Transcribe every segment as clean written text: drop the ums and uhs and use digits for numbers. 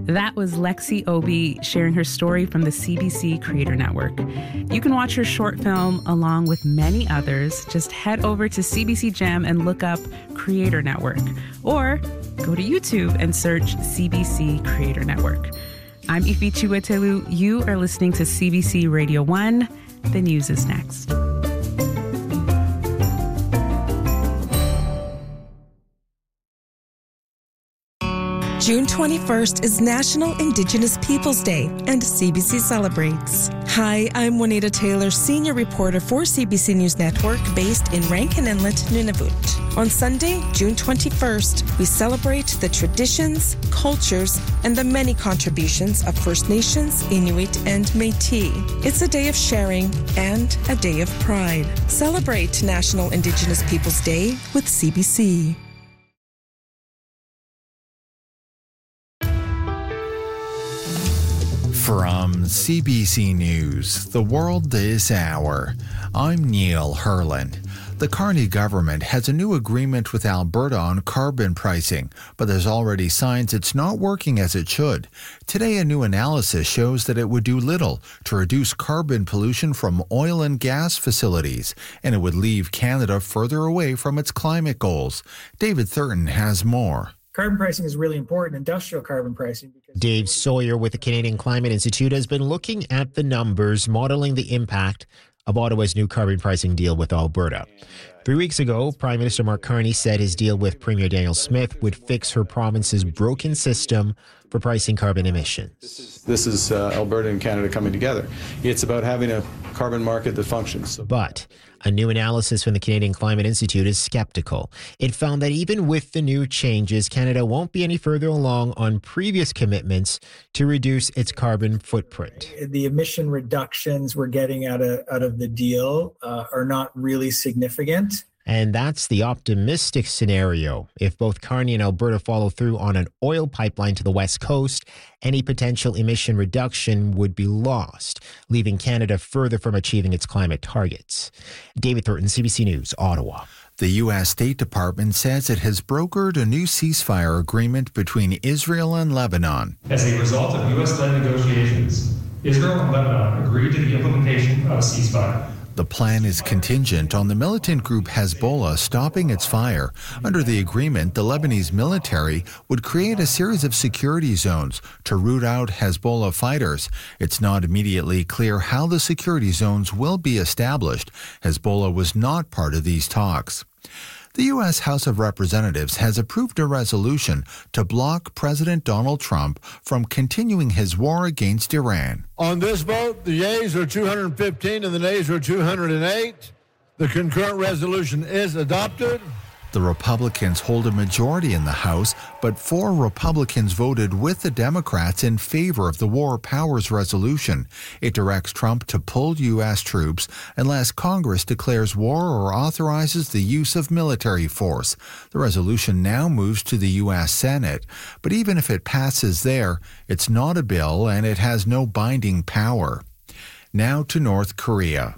That was Lexi Obi sharing her story from the CBC Creator Network. You can watch her short film along with many others. Just head over to CBC Gem and look up Creator Network. Or go to YouTube and search CBC Creator Network. I'm Ifi Chiwetelu. You are listening to CBC Radio 1. The news is next. June 21st is National Indigenous Peoples Day, and CBC celebrates. Hi, I'm Juanita Taylor, senior reporter for CBC News Network, based in Rankin Inlet, Nunavut. On Sunday, June 21st, we celebrate the traditions, cultures, and the many contributions of First Nations, Inuit, and Métis. It's a day of sharing and a day of pride. Celebrate National Indigenous Peoples Day with CBC. From CBC News, The World This Hour, I'm Neil Herland. The Carney government has a new agreement with Alberta on carbon pricing, but there's already signs it's not working as it should. Today, a new analysis shows that it would do little to reduce carbon pollution from oil and gas facilities, and it would leave Canada further away from its climate goals. David Thurton has more. Carbon pricing is really important, industrial carbon pricing. Dave Sawyer with the Canadian Climate Institute has been looking at the numbers, modeling the impact of Ottawa's new carbon pricing deal with Alberta. 3 weeks ago, Prime Minister Mark Carney said his deal with Premier Danielle Smith would fix her province's broken system for pricing carbon emissions. This is Alberta and Canada coming together. It's about having a carbon market that functions. But a new analysis from the Canadian Climate Institute is skeptical. It found that even with the new changes, Canada won't be any further along on previous commitments to reduce its carbon footprint. The emission reductions we're getting out of the deal are not really significant. And that's the optimistic scenario. If both Carney and Alberta follow through on an oil pipeline to the west coast, any potential emission reduction would be lost, leaving Canada further from achieving its climate targets. David Thornton, CBC News, Ottawa. The U.S. State Department says it has brokered a new ceasefire agreement between Israel and Lebanon. As a result of U.S.-led negotiations, Israel and Lebanon agreed to the implementation of a ceasefire. The plan is contingent on the militant group Hezbollah stopping its fire. Under the agreement, the Lebanese military would create a series of security zones to root out Hezbollah fighters. It's not immediately clear how the security zones will be established. Hezbollah was not part of these talks. The U.S. House of Representatives has approved a resolution to block President Donald Trump from continuing his war against Iran. On this vote, the yeas are 215 and the nays are 208. The concurrent resolution is adopted. The Republicans hold a majority in the House, but 4 Republicans voted with the Democrats in favor of the War Powers Resolution. It directs Trump to pull U.S. troops unless Congress declares war or authorizes the use of military force. The resolution now moves to the U.S. Senate, but even if it passes there, it's not a bill and it has no binding power. Now to North Korea.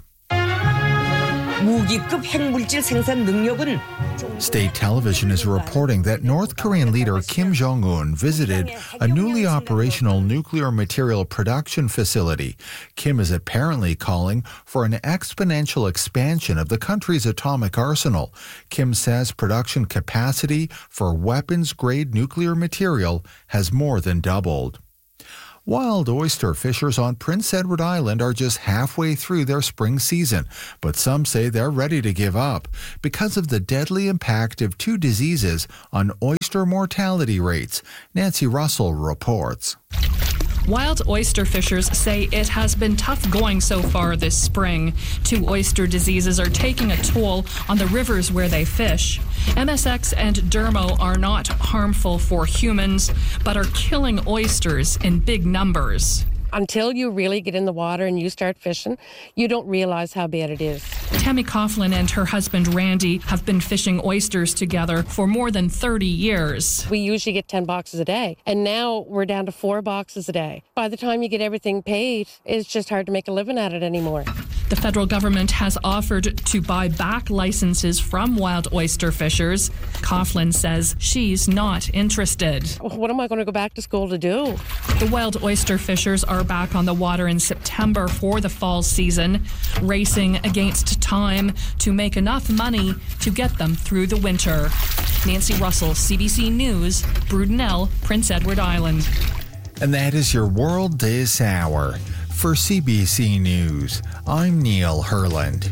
무기급 핵물질 생산 능력은 State television is reporting that North Korean leader Kim Jong-un visited a newly operational nuclear material production facility. Kim is apparently calling for an exponential expansion of the country's atomic arsenal. Kim says production capacity for weapons-grade nuclear material has more than doubled. Wild oyster fishers on Prince Edward Island are just halfway through their spring season, but some say they're ready to give up because of the deadly impact of 2 diseases on oyster mortality rates. Nancy Russell reports. Wild oyster fishers say it has been tough going so far this spring. 2 oyster diseases are taking a toll on the rivers where they fish. MSX and Dermo are not harmful for humans, but are killing oysters in big numbers. Until you really get in the water and you start fishing, you don't realize how bad it is. Tammy Coughlin and her husband Randy have been fishing oysters together for more than 30 years. We usually get 10 boxes a day, and now we're down to 4 boxes a day. By the time you get everything paid, it's just hard to make a living at it anymore. The federal government has offered to buy back licenses from wild oyster fishers. Coughlin says she's not interested. What am I going to go back to school to do? The wild oyster fishers are back on the water in September for the fall season, racing against time to make enough money to get them through the winter. Nancy Russell, CBC News, Brudenell, Prince Edward Island. And that is your World This Hour. For CBC News, I'm Neil Herland.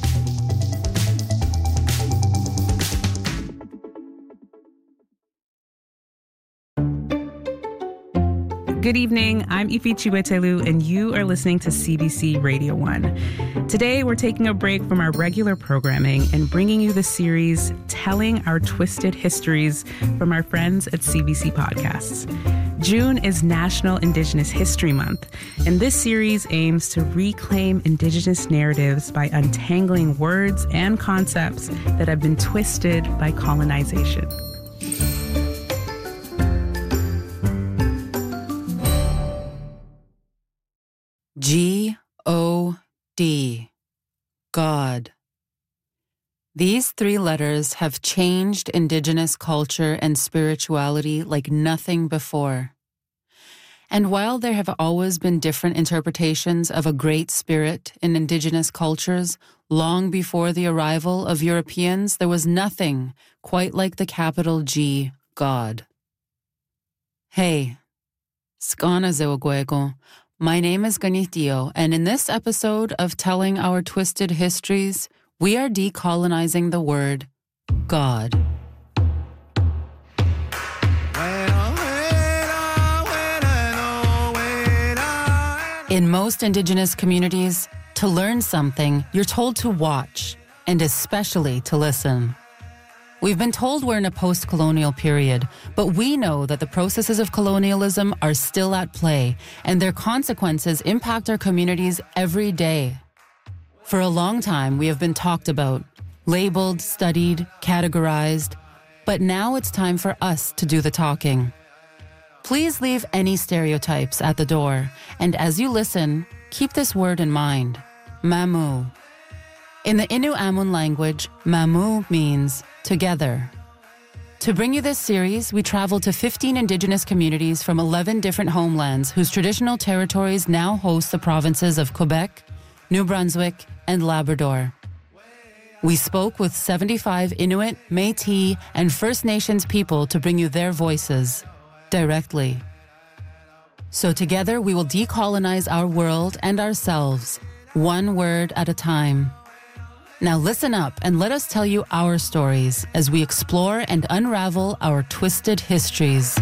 Good evening, I'm Ifi Chiwetelu, and you are listening to CBC Radio 1. Today, we're taking a break from our regular programming and bringing you the series Telling Our Twisted Histories from our friends at CBC Podcasts. June is National Indigenous History Month, and this series aims to reclaim Indigenous narratives by untangling words and concepts that have been twisted by colonization. G-O-D. God. These three letters have changed Indigenous culture and spirituality like nothing before. And while there have always been different interpretations of a great spirit in Indigenous cultures, long before the arrival of Europeans, there was nothing quite like the capital G, God. Hey, Skana Zewagwego. My name is Ganitio, and in this episode of Telling Our Twisted Histories, we are decolonizing the word God. In most Indigenous communities, to learn something, you're told to watch, and especially to listen. We've been told we're in a post-colonial period, but we know that the processes of colonialism are still at play, and their consequences impact our communities every day. For a long time, we have been talked about, labeled, studied, categorized, but now it's time for us to do the talking. Please leave any stereotypes at the door, and as you listen, keep this word in mind, Mamu. In the Innu Amun language, Mamu means together. To bring you this series, we traveled to 15 Indigenous communities from 11 different homelands whose traditional territories now host the provinces of Quebec, New Brunswick, and Labrador. We spoke with 75 Inuit, Métis, and First Nations people to bring you their voices directly. So together we will decolonize our world and ourselves, one word at a time. Now listen up and let us tell you our stories as we explore and unravel our twisted histories.